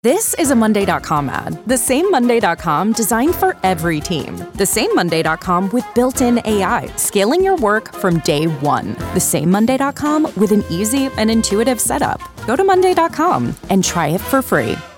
This is a Monday.com ad. The same Monday.com designed for every team. The same Monday.com with built-in AI, scaling your work from day one. The same Monday.com with an easy and intuitive setup. Go to Monday.com and try it for free.